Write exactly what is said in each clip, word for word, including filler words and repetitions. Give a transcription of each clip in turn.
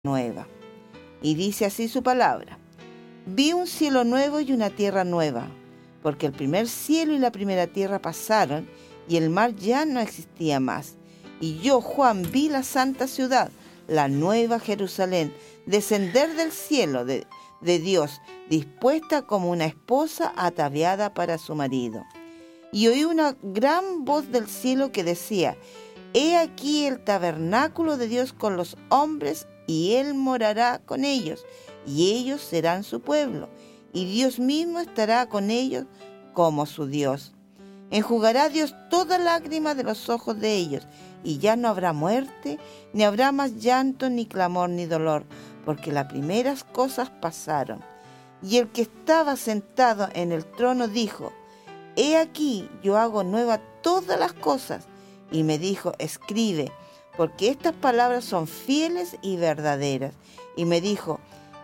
nueva. Y dice así su palabra: vi un cielo nuevo y una tierra nueva, porque el primer cielo y la primera tierra pasaron, y el mar ya no existía más. Y yo, Juan, vi la santa ciudad, la nueva Jerusalén, descender del cielo de, de Dios, dispuesta como una esposa ataviada para su marido. Y oí una gran voz del cielo que decía: he aquí el tabernáculo de Dios con los hombres, y Él morará con ellos, y ellos serán su pueblo, y Dios mismo estará con ellos como su Dios. Enjugará Dios toda lágrima de los ojos de ellos, y ya no habrá muerte, ni habrá más llanto, ni clamor, ni dolor, porque las primeras cosas pasaron. Y el que estaba sentado en el trono dijo: he aquí, yo hago nueva todas las cosas. Y me dijo: escribe, porque estas palabras son fieles y verdaderas. Y me dijo: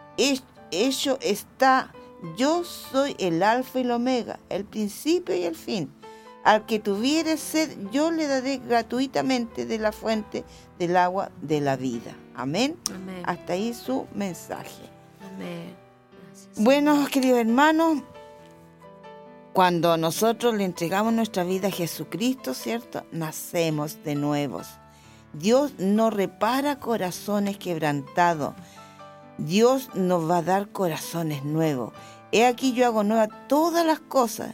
hecho está, yo soy el alfa y el omega, el principio y el fin. Al que tuviere sed, yo le daré gratuitamente de la fuente del agua de la vida. Amén. Amén. Hasta ahí su mensaje. Amén. Gracias. Bueno, queridos hermanos, cuando nosotros le entregamos nuestra vida a Jesucristo, ¿cierto?, nacemos de nuevos. Dios no repara corazones quebrantados. Dios nos va a dar corazones nuevos. He aquí yo hago nuevas todas las cosas.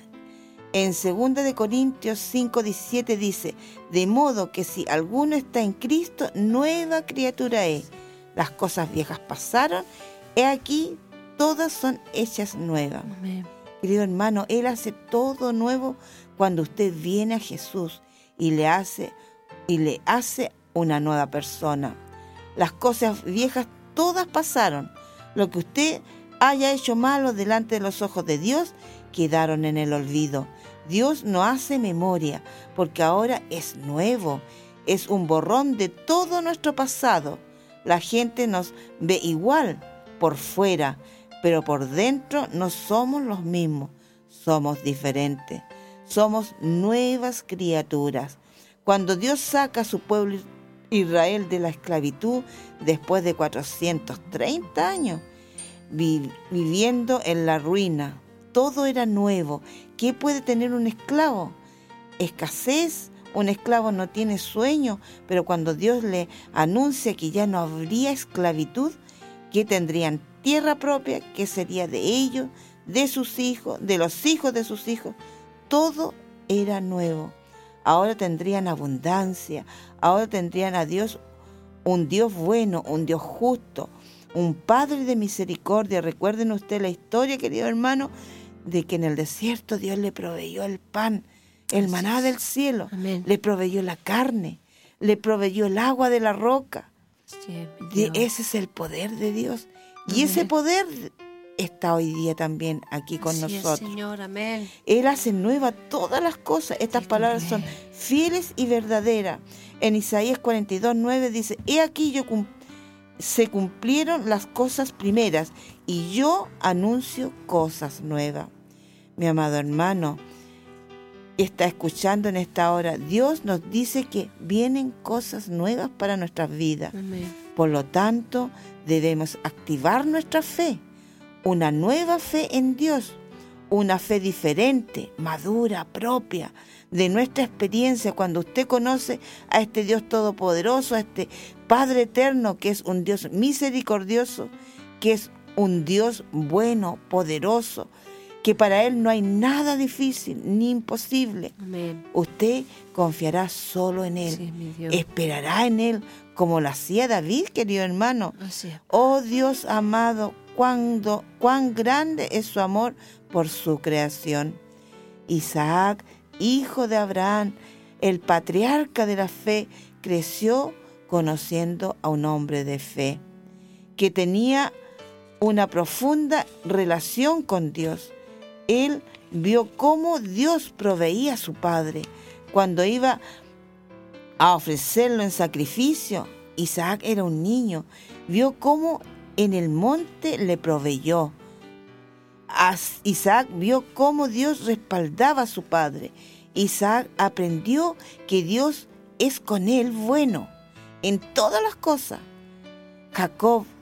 En segunda de Corintios cinco diecisiete dice: de modo que si alguno está en Cristo, nueva criatura es. Las cosas viejas pasaron, he aquí todas son hechas nuevas. Amén. Querido hermano, Él hace todo nuevo cuando usted viene a Jesús y le hace, y le hace una nueva persona. Las cosas viejas todas pasaron. Lo que usted haya hecho malo delante de los ojos de Dios quedaron en el olvido. Dios no hace memoria, porque ahora es nuevo. Es un borrón de todo nuestro pasado. La gente nos ve igual por fuera, pero por dentro no somos los mismos. Somos diferentes. Somos nuevas criaturas. Cuando Dios saca a su pueblo Israel de la esclavitud después de cuatrocientos treinta años, vi, viviendo en la ruina, todo era nuevo. ¿Qué puede tener un esclavo? Escasez. Un esclavo no tiene sueño, pero cuando Dios le anuncia que ya no habría esclavitud, ¿qué tendrían? Tierra propia, que sería de ellos, de sus hijos, de los hijos de sus hijos. Todo era nuevo. Ahora tendrían abundancia, ahora tendrían a Dios, un Dios bueno, un Dios justo, un Padre de misericordia. Recuerden ustedes la historia, querido hermano, de que en el desierto Dios le proveyó el pan, el maná del cielo. Amén. Le proveyó la carne, le proveyó el agua de la roca. Sí, De, Dios. ese es el poder de Dios. Y Amén. ese poder está hoy día también aquí con Así es, nosotros. Señor, amén. Él hace nueva todas las cosas. Estas Sí, palabras amén. son fieles y verdaderas. En Isaías cuarenta y dos, nueve dice: he aquí yo cum- se cumplieron las cosas primeras, y yo anuncio cosas nuevas. Mi amado hermano, está escuchando en esta hora, Dios nos dice que vienen cosas nuevas para nuestras vidas. Amén. Por lo tanto, debemos activar nuestra fe, una nueva fe en Dios, una fe diferente, madura, propia de nuestra experiencia. Cuando usted conoce a este Dios todopoderoso, a este Padre eterno, que es un Dios misericordioso, que es un Dios bueno, poderoso, que para Él no hay nada difícil ni imposible. Amén. Usted confiará solo en Él, Sí, mi Dios. esperará en Él, como lo hacía David, querido hermano. Así es. Oh Dios amado, cuando, cuán grande es su amor por su creación. Isaac, hijo de Abraham, el patriarca de la fe, creció conociendo a un hombre de fe, que tenía una profunda relación con Dios. Él vio cómo Dios proveía a su padre. Cuando iba a ofrecerlo en sacrificio, Isaac era un niño. Vio cómo en el monte le proveyó. As- Isaac vio cómo Dios respaldaba a su padre. Isaac aprendió que Dios es con él bueno en todas las cosas. Jacob